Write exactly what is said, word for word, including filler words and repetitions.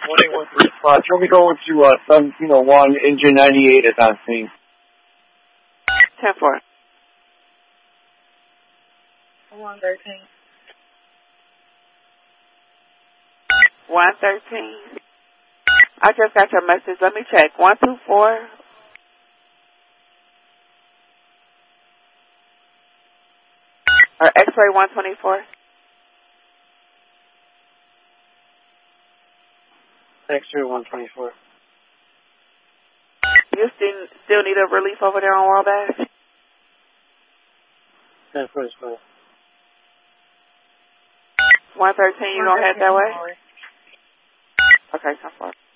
one eight one three five. Tell me go to uh, seventeen oh one, engine ninety-eight at that scene. ten four. one thirteen. one thirteen. I just got your message. Let me check. one two four. Or X-ray one twenty-four. X-ray one twenty-four. You still, still need a relief over there on Wabash? ten four is fine. one thirteen, you gonna head that way? Okay, ten four.